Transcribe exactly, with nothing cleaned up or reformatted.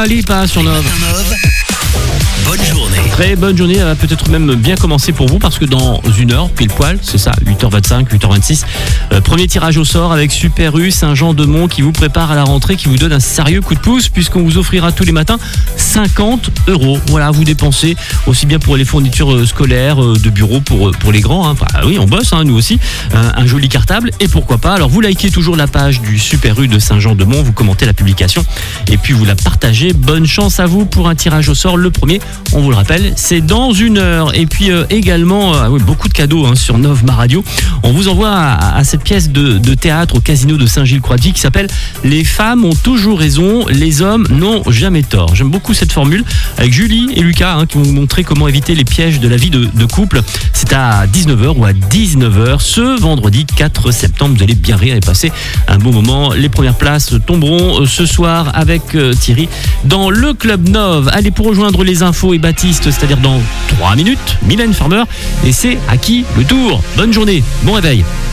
Dua Lipa sur Nove. Bonne journée. Très bonne journée, elle va peut-être même bien commencer pour vous parce que dans une heure, pile poil, c'est ça, huit heures vingt-cinq, huit heures vingt-six, euh, premier tirage au sort avec Super U Saint-Jean-de-Mont qui vous prépare à la rentrée, qui vous donne un sérieux coup de pouce puisqu'on vous offrira tous les matins cinquante euros. Voilà, vous dépensez aussi bien pour les fournitures euh, scolaires, euh, de bureau pour, euh, pour les grands. Hein. Bah, oui, on bosse, hein, nous aussi. Un, un joli cartable et pourquoi pas. Alors vous likez toujours la page du Super U de Saint-Jean-de-Mont, vous commentez la publication et puis vous la partagez. Bonne chance à vous pour un tirage au sort. Le premier, on vous le rappelle, c'est dans une heure. Et puis euh, également, euh, oui, beaucoup de cadeaux hein, sur Nove Ma Radio. On vous envoie à, à cette pièce de, de théâtre au Casino de Saint-Gilles-Croix-de-Vie qui s'appelle « Les femmes ont toujours raison, les hommes n'ont jamais tort ». J'aime beaucoup cette formule avec Julie et Lucas hein, qui vont vous montrer comment éviter les pièges de la vie de, de couple. C'est à dix-neuf heures ou à dix-neuf heures ce vendredi quatre septembre. Vous allez bien rire et passer un bon moment. Les premières places tomberont ce soir avec euh, Thierry dans le Club Nove. Allez, pour rejoindre les infos et Baptiste, c'est-à-dire dans trois minutes, Mylène Farmer, et c'est à qui le tour. Bonne journée, bon réveil.